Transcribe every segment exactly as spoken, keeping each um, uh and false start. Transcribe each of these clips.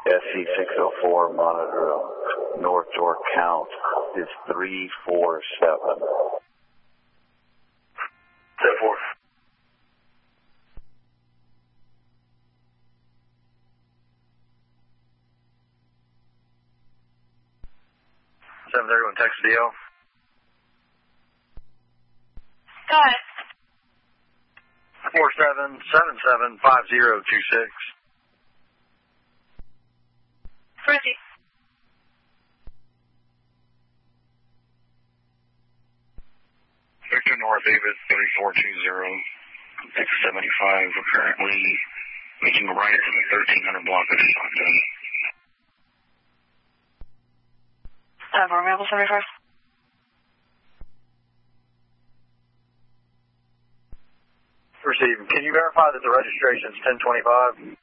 S C six oh four, monitor north door count is three four seven. ten four. seven thirty-one, Texas D L. Go ahead. four seven seven seven five zero two six. Proceed. Victor North David three four two zero. six seventy-five. We're currently making a right to the thirteen hundred block of Stockton. Uh, for Maple seventy-five. Receive. Can you verify that the registration is ten twenty-five?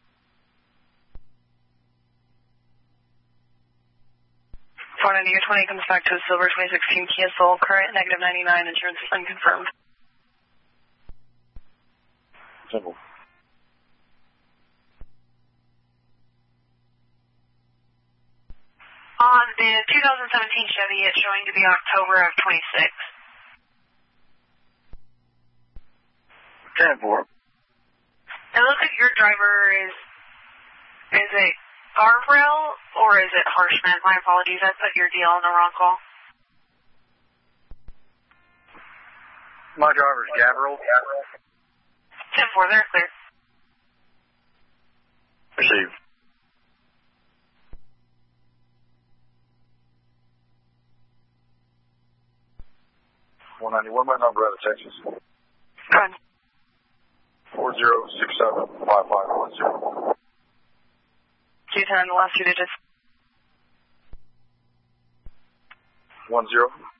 four ninety twenty comes back to a silver twenty sixteen Kia Soul, current negative ninety-nine, insurance is unconfirmed. Simple. On the two thousand seventeen Chevy, it's showing to be October of twenty-six. ten four. It looks like your driver is, is it Guardrail or is it Harshman? My apologies, I put your deal on the wrong call. My driver's Gabriel. ten four, they're clear. Receive. one ninety-one, my number out of Texas. Go ahead. four zero six seven five five one zero. two ten, the last two digits. one zero.